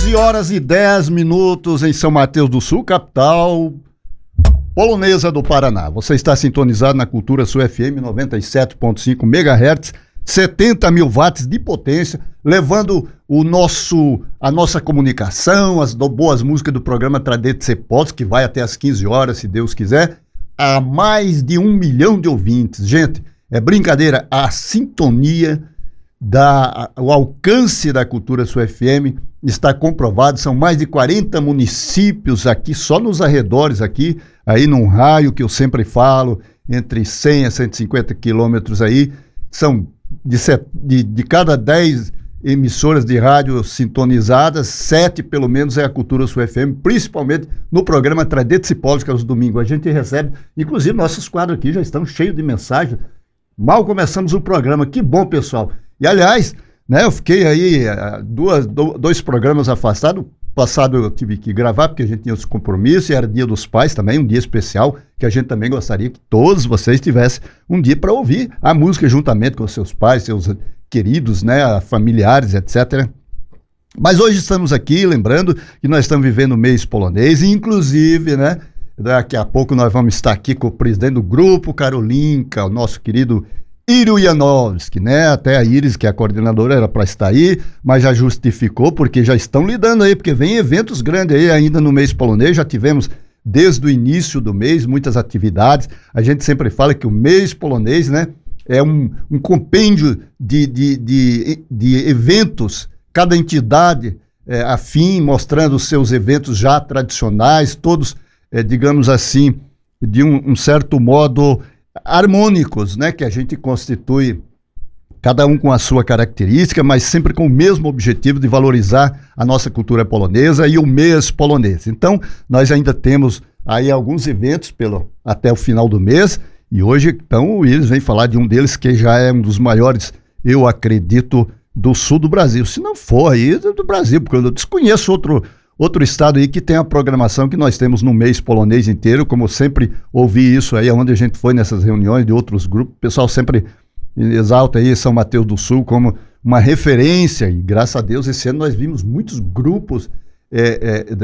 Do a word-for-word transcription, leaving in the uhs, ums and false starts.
onze horas e dez minutos em São Mateus do Sul, capital polonesa do Paraná. Você está sintonizado na Cultura Sul F M noventa e sete ponto cinco megahertz, setenta mil watts de potência, levando o nosso, a nossa comunicação, as do, boas músicas do programa Tradetse Pods, que vai até às quinze horas, se Deus quiser, a mais de um milhão de ouvintes. Gente, é brincadeira, a sintonia, da, o alcance da Cultura Sul F M está comprovado. São mais de quarenta municípios aqui, só nos arredores aqui, aí num raio que eu sempre falo, entre cem a cento e cinquenta quilômetros aí, são de, de, de cada dez emissoras de rádio sintonizadas, sete pelo menos é a Cultura Sul F M, principalmente no programa Tradetse Pods, que é os domingos. A gente recebe, inclusive nossos quadros aqui já estão cheios de mensagens. Mal começamos o programa, que bom, pessoal. E aliás, né, eu fiquei aí duas, dois programas afastados. Passado eu tive que gravar porque a gente tinha os compromissos e era Dia dos Pais também, um dia especial, que a gente também gostaria que todos vocês tivessem um dia para ouvir a música juntamente com seus pais, seus queridos, né, familiares, etcétera. Mas hoje estamos aqui, lembrando que nós estamos vivendo o mês polonês, e inclusive, né, daqui a pouco nós vamos estar aqui com o presidente do grupo, Karolinka, o nosso querido Iro Janowski, né? Até a Iris, que é a coordenadora, era para estar aí, mas já justificou, porque já estão lidando aí, porque vem eventos grandes aí ainda no mês polonês. Já tivemos, desde o início do mês, muitas atividades. A gente sempre fala que o mês polonês, né, é um, um compêndio de, de, de, de eventos, cada entidade é, afim, mostrando os seus eventos já tradicionais, todos, é, digamos assim, de um, um certo modo harmônicos, né, que a gente constitui, cada um com a sua característica, mas sempre com o mesmo objetivo de valorizar a nossa cultura polonesa e o mês polonês. Então, nós ainda temos aí alguns eventos pelo, até o final do mês, e hoje, então, eles vêm falar de um deles que já é um dos maiores, eu acredito, do sul do Brasil. Se não for aí, do Brasil, porque eu desconheço outro Outro estado aí que tem a programação que nós temos no mês polonês inteiro, como eu sempre ouvi isso aí, onde a gente foi nessas reuniões de outros grupos, o pessoal sempre exalta aí São Mateus do Sul como uma referência, e graças a Deus esse ano nós vimos muitos grupos é, é,